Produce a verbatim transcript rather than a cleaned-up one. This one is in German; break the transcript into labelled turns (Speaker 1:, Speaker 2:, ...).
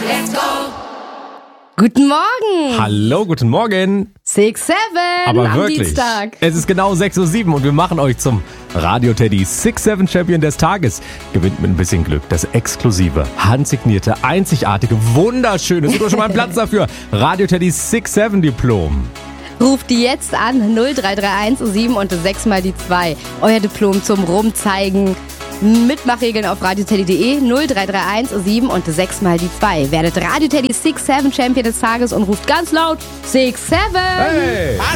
Speaker 1: Let's go!
Speaker 2: Guten Morgen!
Speaker 3: Hallo, guten Morgen!
Speaker 2: six seven
Speaker 3: Aber
Speaker 2: am
Speaker 3: wirklich,
Speaker 2: Dienstag.
Speaker 3: es ist genau sechs Uhr sieben und wir machen euch zum Radio Teddy six seven Champion des Tages. Gewinnt mit ein bisschen Glück das exklusive, handsignierte, einzigartige, wunderschöne, sucht euch schon mal einen Platz dafür, Radio Teddy six seven Diplom.
Speaker 2: Ruft die jetzt an, null drei drei eins sieben und sechs mal die zwei. Euer Diplom zum Rumzeigen. Mitmachregeln auf radioteddy punkt de, null drei drei eins sieben und sechs mal die zwei. Werdet Radio Teddy six seven Champion des Tages und ruft ganz laut six seven.
Speaker 3: Hey!